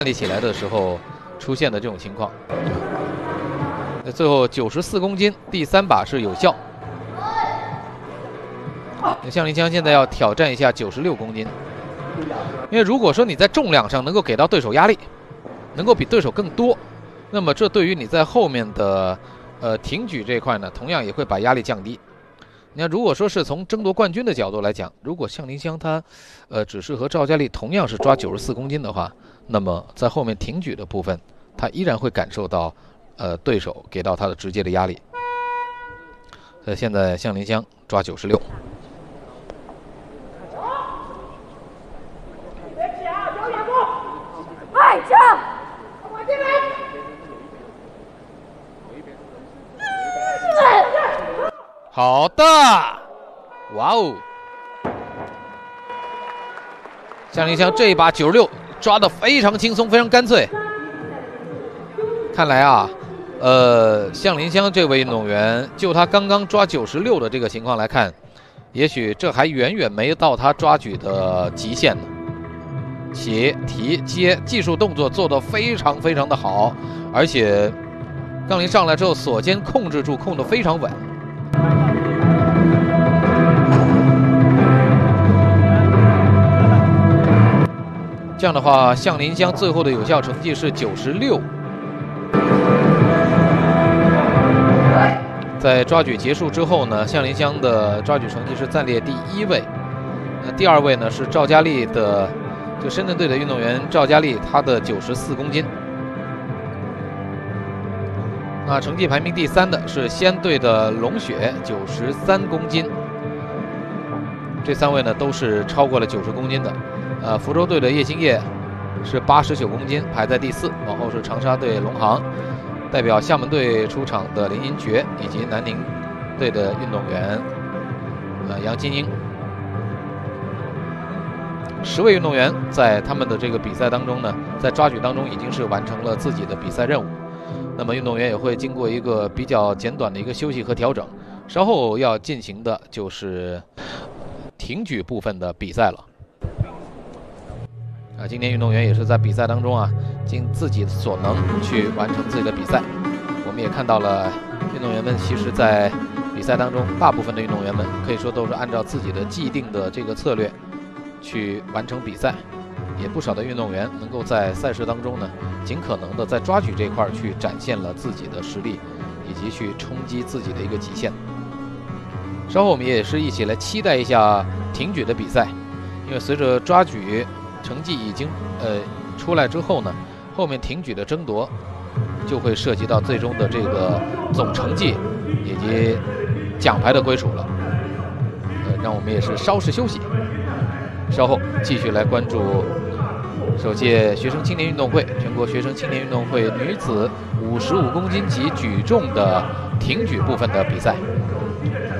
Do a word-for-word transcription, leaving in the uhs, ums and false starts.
站立起来的时候出现的这种情况。那最后九十四公斤第三把是有效。那向林枪现在要挑战一下九十六公斤，因为如果说你在重量上能够给到对手压力，能够比对手更多，那么这对于你在后面的呃挺举这一块呢，同样也会把压力降低。你看，如果说是从争夺冠军的角度来讲，如果向林香他，呃，只是和赵佳丽同样是抓九十四公斤的话，那么在后面挺举的部分，他依然会感受到，呃，对手给到他的直接的压力。所以现在向林香抓九十六。好的，哇哦！向林香这一把九十六抓得非常轻松，非常干脆。看来啊，呃，向林香这位运动员，就他刚刚抓九十六的这个情况来看，也许这还远远没到他抓举的极限呢。起、提、接，技术动作做得非常非常的好，而且杠铃上来之后，锁肩控制住，控得非常稳。这样的话，向林香最后的有效成绩是九十六。在抓举结束之后呢，向林香的抓举成绩是暂列第一位。那第二位呢是赵佳丽的，就深圳队的运动员赵佳丽，她的九十四公斤。那成绩排名第三的是西安队的龙雪，九十三公斤。这三位呢都是超过了九十公斤的。呃，福州队的叶星烨是八十九公斤，排在第四。往后是长沙队龙航，代表厦门队出场的林银爵，以及南宁队的运动员呃杨金英。十位运动员在他们的这个比赛当中呢，在抓举当中已经是完成了自己的比赛任务。那么运动员也会经过一个比较简短的一个休息和调整，稍后要进行的就是挺举部分的比赛了。啊，今天运动员也是在比赛当中啊，尽自己所能去完成自己的比赛。我们也看到了运动员们，其实在比赛当中，大部分的运动员们可以说都是按照自己的既定的这个策略去完成比赛。也不少的运动员能够在赛事当中呢，尽可能的在抓举这块去展现了自己的实力，以及去冲击自己的一个极限。稍后我们也是一起来期待一下挺举的比赛，因为随着抓举成绩已经呃出来之后呢，后面挺举的争夺就会涉及到最终的这个总成绩以及奖牌的归属了。呃，让我们也是稍事休息，稍后继续来关注首届学生青年运动会全国学生青年运动会女子五十五公斤级举重的挺举部分的比赛。